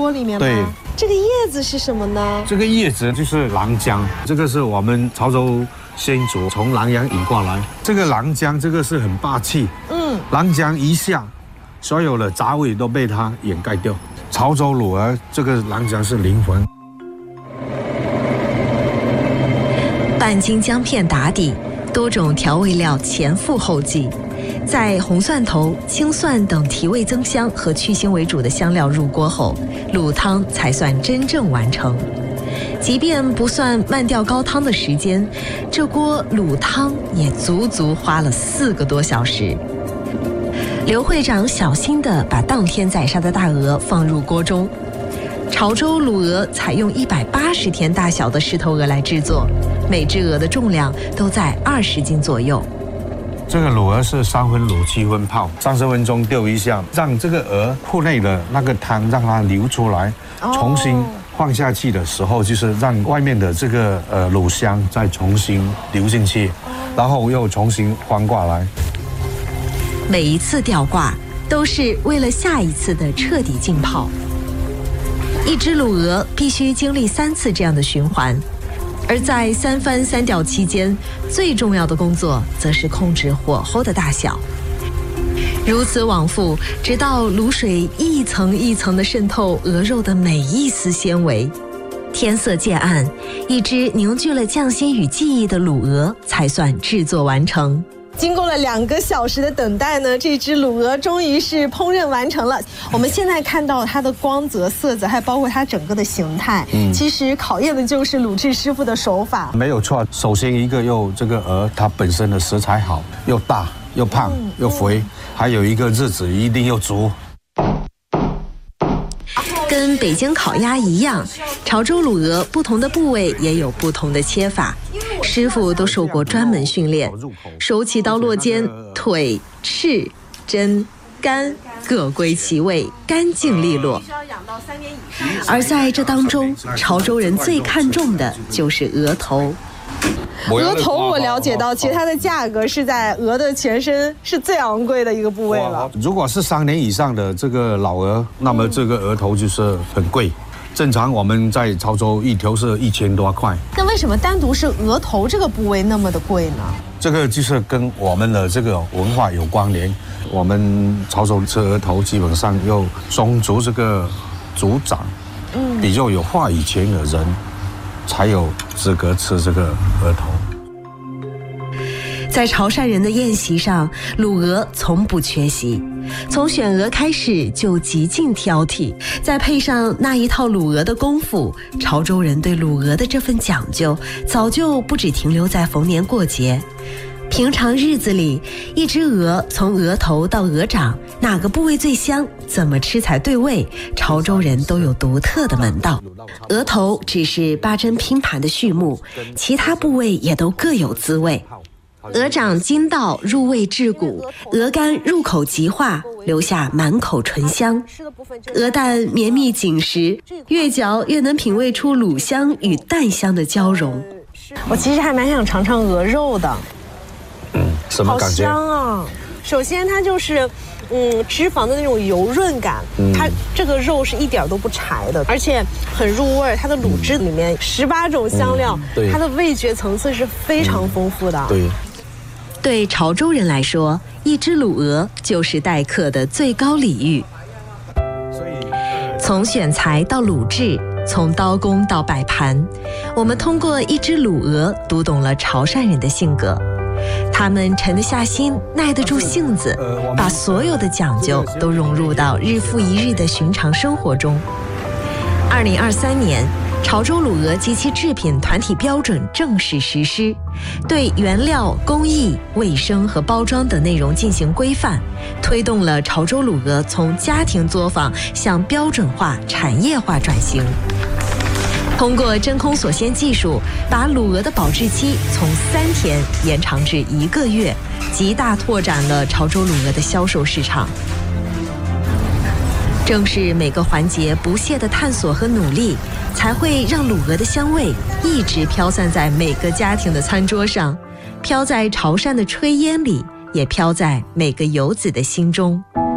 锅里面吗？ 对。 这个叶子是什么呢？ 这个叶子就是狼姜，这个是我们潮州先祖从南洋引过来。这个狼姜，这个是很霸气。狼姜一下，所有的杂味都被它掩盖掉。潮州卤鹅，这个狼姜是灵魂。 半斤姜片打底，多种调味料前赴后继。在红蒜头、青蒜等提味增香和去腥为主的香料入锅后，卤汤才算真正完成。即便不算慢吊高汤的时间，这锅卤汤也足足花了4个多小时。刘会长小心地把当天宰杀的大鹅放入锅中。潮州卤鹅采用180天大小的狮头鹅来制作，每只鹅的重量都在20斤左右。 这个卤鹅是3分卤7分泡，30分钟丢一下，让这个鹅铺内的那个汤让它流出来，重新放下去的时候，就是让外面的这个卤香再重新流进去，然后又重新翻过来。 每一次吊挂都是为了下一次的彻底浸泡。一只卤鹅必须经历3次这样的循环。而在3翻3吊期间，最重要的工作则是控制火候的大小。如此往复，直到卤水一层一层地渗透鹅肉的每一丝纤维。天色渐暗，一只凝聚了匠心与技艺的卤鹅才算制作完成。 经过了2个小时的等待呢，这只卤鹅终于是烹饪完成了。我们现在看到它的光泽、色泽，还包括它整个的形态，其实考验的就是卤制师傅的手法。 没有错，首先一个这个鹅它本身的食材好，又大又胖又肥，还有一个日子一定又足。 跟北京烤鸭一样，潮州卤鹅不同的部位也有不同的切法，师傅都受过专门训练，手起刀落间，腿、翅、胗、肝各归其位，干净利落。而在这当中，潮州人最看重的就是鹅头。 鹅头我了解到，其实它的价格是在鹅的全身是最昂贵的一个部位了。 如果是3年以上的这个老鹅，那么这个鹅头就是很贵。正常我们在潮州一条是1000多块。 那为什么单独是鹅头这个部位那么的贵呢？ 这个就是跟我们的这个文化有关联。我们潮州吃鹅头基本上要宗族这个族长，比较有话语权的人才有资格吃这个鹅头。 在潮汕人的宴席上，卤鹅从不缺席，从选鹅开始就极尽挑剔，再配上那一套卤鹅的功夫，潮州人对卤鹅的这份讲究早就不只停留在逢年过节。平常日子里，一只鹅从鹅头到鹅掌，哪个部位最香，怎么吃才对味，潮州人都有独特的门道。鹅头只是八珍拼盘的序幕，其他部位也都各有滋味。鹅掌筋道入味至骨，鹅肝入口即化，留下满口醇香。鹅蛋绵密紧实，越嚼越能品味出卤香与蛋香的交融。 我其实还蛮想尝尝鹅肉的。 什么感觉？ 好香啊！首先它就是脂肪的那种油润感，它这个肉是一点都不柴的，而且很入味。它的卤汁里面18种香料，它的味觉层次是非常丰富的。 对潮州人来说，一只卤鹅就是待客的最高礼遇。从选材到卤制，从刀工到摆盘，我们通过一只卤鹅读懂了潮汕人的性格。他们沉得下心，耐得住性子，把所有的讲究都融入到日复一日的寻常生活中。2023年，潮州卤鹅及其制品团体标准正式实施，对原料、工艺、卫生和包装等内容进行规范，推动了潮州卤鹅从家庭作坊向标准化、产业化转型。通过真空锁鲜技术，把卤鹅的保质期从3天延长至1个月，极大拓展了潮州卤鹅的销售市场。正是每个环节不懈的探索和努力，才会让卤鹅的香味一直飘散在每个家庭的餐桌上，飘在潮汕的炊烟里，也飘在每个游子的心中。